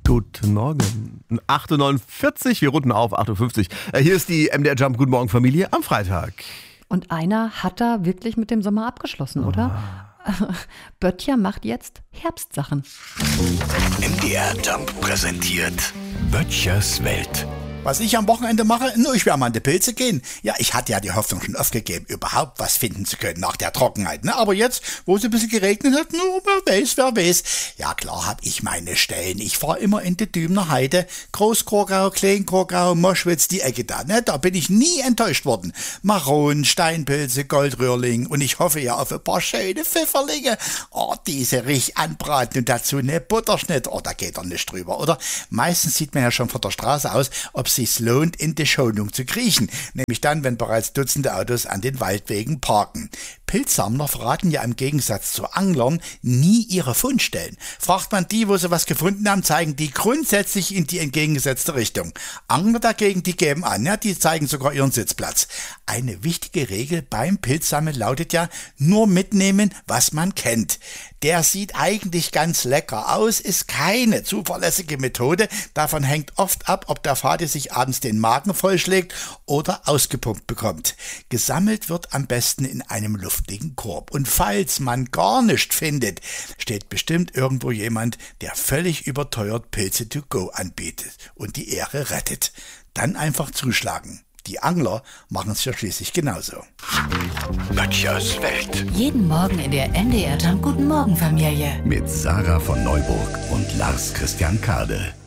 Guten Morgen. 8.49 Uhr, wir runden auf, 8.50 Uhr. Hier ist die MDR Jump Guten Morgen Familie am Freitag. Und einer hat da wirklich mit dem Sommer abgeschlossen, oder? Böttcher macht jetzt Herbstsachen. MDR Jump präsentiert Böttchers Welt. Was ich am Wochenende mache? Nur, ich werde mal an die Pilze gehen. Ja, ich hatte ja die Hoffnung schon aufgegeben, überhaupt was finden zu können nach der Trockenheit. Ne? Aber jetzt, wo es ein bisschen geregnet hat, nur wer weiß. Ja, klar habe ich meine Stellen. Ich fahre immer in die Dümner Heide, Großkrogau, Kleinkrogau, Moschwitz, die Ecke da. Ne? Da bin ich nie enttäuscht worden. Maronen, Steinpilze, Goldröhrling und ich hoffe ja auf ein paar schöne Pfifferlinge. Oh, diese richtig anbraten und dazu eine Butterschnitt. Oh, da geht doch nicht drüber, oder? Meistens sieht man ja schon von der Straße aus, ob sich's lohnt, in die Schonung zu kriechen, nämlich dann, wenn bereits Dutzende Autos an den Waldwegen parken. Pilzsammler verraten ja im Gegensatz zu Anglern nie ihre Fundstellen. Fragt man die, wo sie was gefunden haben, zeigen die grundsätzlich in die entgegengesetzte Richtung. Angler dagegen, die geben an, ja, die zeigen sogar ihren Sitzplatz. Eine wichtige Regel beim Pilzsammeln lautet ja, nur mitnehmen, was man kennt. Der sieht eigentlich ganz lecker aus, ist keine zuverlässige Methode. Davon hängt oft ab, ob der Vati sich abends den Magen vollschlägt oder ausgepumpt bekommt. Gesammelt wird am besten in einem luftigen Korb. Und falls man gar nichts findet, steht bestimmt irgendwo jemand, der völlig überteuert Pilze to go anbietet und die Ehre rettet. Dann einfach zuschlagen. Die Angler machen es ja schließlich genauso. Böttchers Welt. Jeden Morgen in der MDR Jump Guten Morgen Familie. Mit Sarah von Neuburg und Lars Christian Kade.